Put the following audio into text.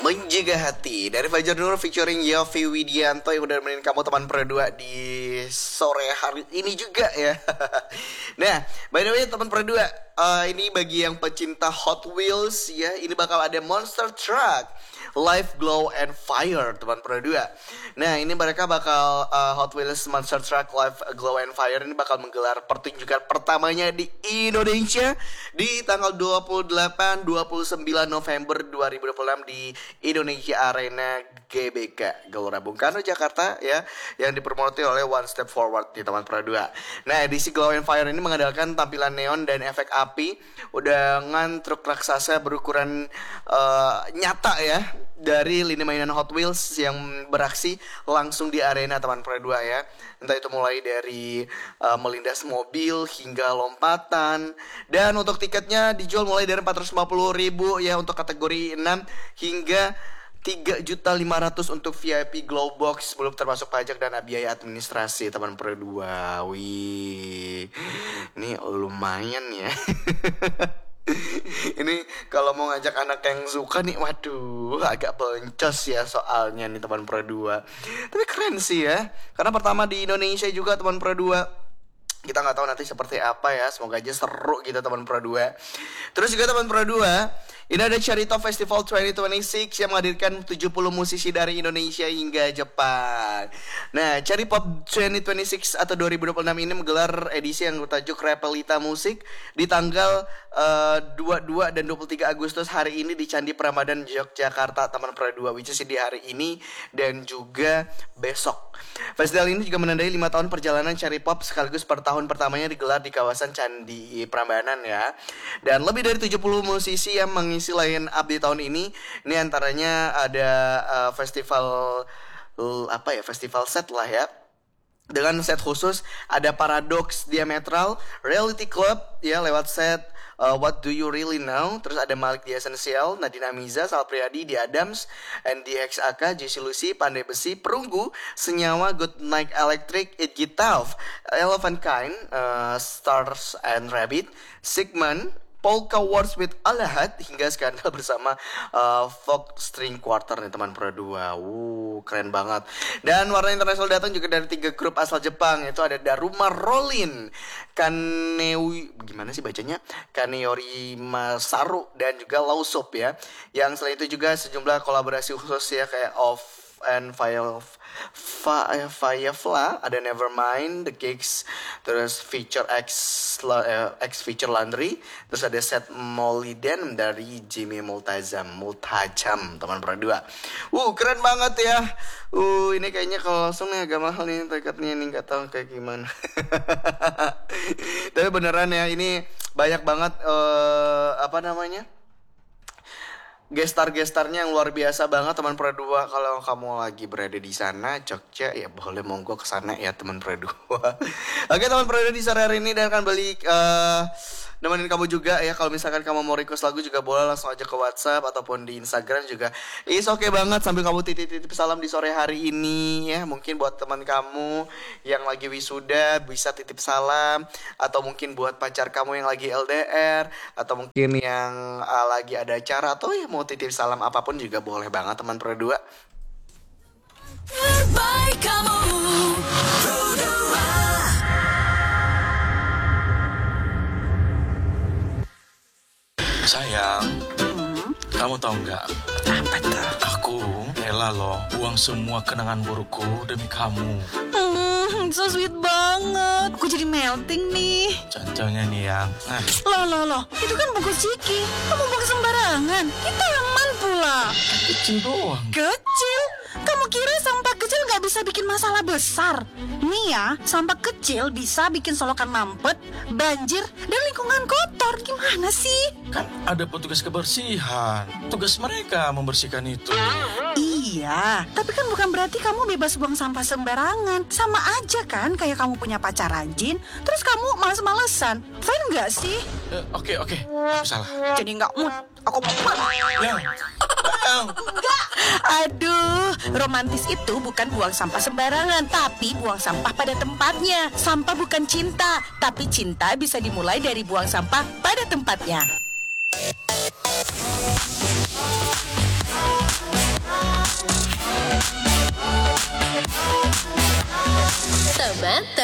Menjaga Hati dari Fajar Nur featuring Yofi Widianto yang udah nemenin kamu teman berdua di sore hari ini juga ya. Nah, by the way teman berdua, ini bagi yang pecinta Hot Wheels ya, ini bakal ada Monster Truck Life Glow and Fire teman berdua. Nah, ini mereka bakal Hot Wheels Monster Truck Life Glow and Fire ini bakal menggelar pertunjukan pertamanya di Indonesia di tanggal 28-29 November 2026 di Indonesia Arena GBK Gelora Bung Karno Jakarta ya, yang dipromoti oleh One Step Forward di teman berdua. Nah, edisi Glow and Fire ini mengandalkan tampilan neon dan efek api dengan truk raksasa berukuran nyata ya, dari lini mainan Hot Wheels yang beraksi langsung di arena teman berdua ya. Entah itu mulai dari melindas mobil hingga lompatan. Dan untuk tiketnya dijual mulai dari 450.000 ya untuk kategori 6 hingga 3.500.000 untuk VIP Glow Box belum termasuk pajak dan biaya administrasi teman berdua. Wih, ini lumayan ya. Ini kalau mau ngajak anak yang suka nih, waduh agak boncos ya soalnya nih teman berdua. Tapi keren sih ya, karena pertama di Indonesia juga teman berdua. Kita nggak tahu nanti seperti apa ya, semoga aja seru gitu teman berdua. Terus juga teman berdua, ini ada Cherry Top Festival 2026 yang menghadirkan 70 musisi dari Indonesia hingga Jepang. Nah, Cherry Pop 2026 atau 2026 ini menggelar edisi yang bertajuk Repelita Musik di tanggal 22 dan 23 Agustus hari ini di Candi Prambanan Yogyakarta teman berdua, which is di hari ini dan juga besok. Festival ini juga menandai 5 tahun perjalanan Cherry Pop sekaligus per tahun pertamanya digelar di kawasan Candi Prambanan ya. Dan lebih dari 70 musisi yang mengisi line up di tahun ini. Ini antaranya ada festival set lah ya. Dengan set khusus ada Paradox Diametral, Reality Club ya lewat set What Do You Really Know. Terus ada Malik The Essential, Nadine Amiza, Sal Priadi, The Adams, NDXAK, JC Lucy, Pandai Besi, Perunggu, Senyawa, Good Night Electric, It Gitav, Elephant Kind, Stars and Rabbit, Sigmund, Polka Wars with Alahat hingga Skandal bersama Folk String Quarter nih teman berdua. Keren banget. Dan warna internasional datang juga dari 3 grup asal Jepang, yaitu ada Daruma Rolin, Kaneori Masaru dan juga Lausop ya. Yang selain itu juga sejumlah kolaborasi khusus ya, kayak Off and Firefla, ada Nevermind, The Gigs, terus feature X feature Landry, terus ada set Moliden dari Jimmy Multajam teman berdua. Keren banget ya. Ini kayaknya kalau langsung nih agak mahal nih tiketnya, ini nggak tahu kayak gimana. Tapi beneran ya, ini banyak banget gestar-gestarnya yang luar biasa banget teman berdua. Kalau kamu lagi berada di sana Jogja ya boleh monggo ke sana ya teman berdua. Oke teman berdua, di sore hari ini dan akan balik nemenin kamu juga ya. Kalau misalkan kamu mau request lagu juga boleh langsung aja ke WhatsApp ataupun di Instagram juga. Oke banget sambil kamu titip salam di sore hari ini ya. Mungkin buat teman kamu yang lagi wisuda bisa titip salam, atau mungkin buat pacar kamu yang lagi LDR, atau mungkin yang lagi ada acara, atau ya mau titip salam apapun juga boleh banget teman berdua. Terbaik kamu. Sayang, kamu tahu nggak? Apa tuh? Aku rela loh buang semua kenangan burukku demi kamu. So sweet banget. Aku jadi melting nih. Contohnya nih yang Loh, itu kan bungkus ciki. Kamu buang sembarangan. Kita aman pula. kecil doang. Kecil? Kamu kira sampah kecil gak bisa bikin masalah besar? Nih ya, sampah kecil bisa bikin solokan mampet, banjir, dan lingkungan kotor. Gimana sih? Kan ada petugas kebersihan. Tugas mereka membersihkan itu. Iya, tapi kan bukan berarti kamu bebas buang sampah sembarangan. Sama aja kan kayak kamu punya pacar rajin, terus kamu males-malesan. Fine gak sih? Oke, aku salah. Jadi gak mood. Aku mau Yang. Enggak. Aduh, romantis itu bukan buang sampah sembarangan, tapi buang sampah pada tempatnya. Sampah bukan cinta, tapi cinta bisa dimulai dari buang sampah pada tempatnya. Sobat